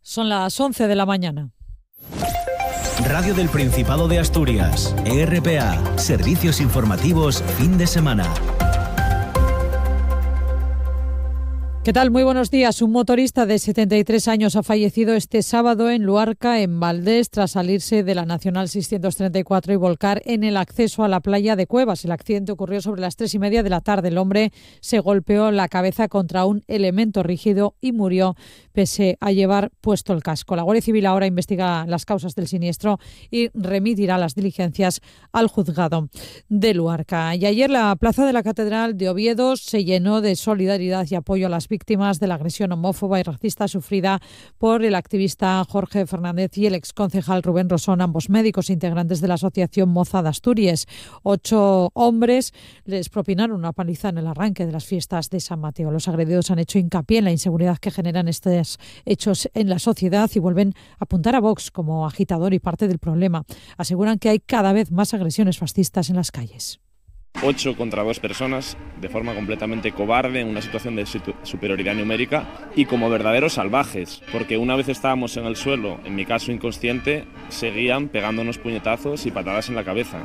Son las 11 de la mañana. Radio del Principado de Asturias, RPA, servicios informativos, fin de semana. ¿Qué tal? Muy buenos días. Un motorista de 73 años ha fallecido este sábado en Luarca, en Valdés, tras salirse de la Nacional 634 y volcar en el acceso a la playa de Cuevas. El accidente ocurrió sobre las 3:30 de la tarde. El hombre se golpeó la cabeza contra un elemento rígido y murió pese a llevar puesto el casco. La Guardia Civil ahora investiga las causas del siniestro y remitirá las diligencias al juzgado de Luarca. Y ayer la plaza de la Catedral de Oviedo se llenó de solidaridad y apoyo a las víctimas de la agresión homófoba y racista sufrida por el activista Jorge Fernández y el exconcejal Rubén Rosón, ambos médicos integrantes de la Asociación Moza de Asturias. 8 hombres les propinaron una paliza en el arranque de las fiestas de San Mateo. Los agredidos han hecho hincapié en la inseguridad que generan estos hechos en la sociedad y vuelven a apuntar a Vox como agitador y parte del problema. Aseguran que hay cada vez más agresiones fascistas en las calles. 8 contra 2 personas de forma completamente cobarde en una situación de superioridad numérica y como verdaderos salvajes, porque una vez estábamos en el suelo, en mi caso inconsciente, seguían pegándonos puñetazos y patadas en la cabeza.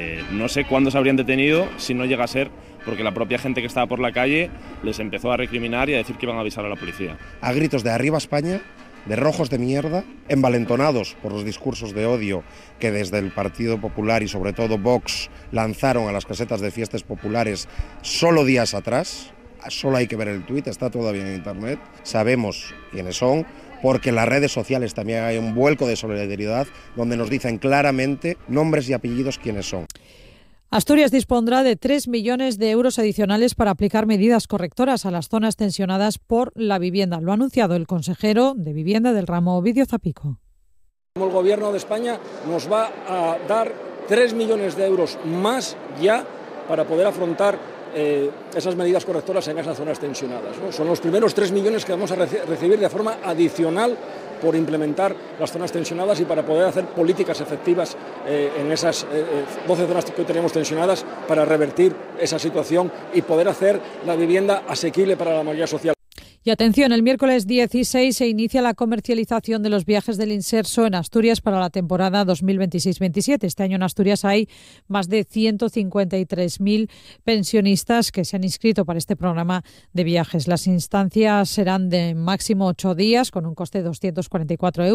No sé cuándo se habrían detenido si no llega a ser porque la propia gente que estaba por la calle les empezó a recriminar y a decir que iban a avisar a la policía. A gritos de arriba España, de rojos de mierda, envalentonados por los discursos de odio que desde el Partido Popular y sobre todo Vox lanzaron a las casetas de fiestas populares solo días atrás. Solo hay que ver el tuit, está todavía en internet, sabemos quiénes son, porque en las redes sociales también hay un vuelco de solidaridad donde nos dicen claramente nombres y apellidos quiénes son. Asturias dispondrá de 3 millones de euros adicionales para aplicar medidas correctoras a las zonas tensionadas por la vivienda. Lo ha anunciado el consejero de Vivienda del ramo, Ovidio Zapico. El Gobierno de España nos va a dar 3 millones de euros más ya para poder afrontar esas medidas correctoras en esas zonas tensionadas, ¿no? Son los primeros 3 millones que vamos a recibir de forma adicional por implementar las zonas tensionadas y para poder hacer políticas efectivas en esas 12 zonas que tenemos tensionadas para revertir esa situación y poder hacer la vivienda asequible para la mayoría social. Y atención, el miércoles 16 se inicia la comercialización de los viajes del Inserso en Asturias para la temporada 2026-27. Este año en Asturias hay más de 153.000 pensionistas que se han inscrito para este programa de viajes. Las instancias serán de máximo 8 días con un coste de 244 euros.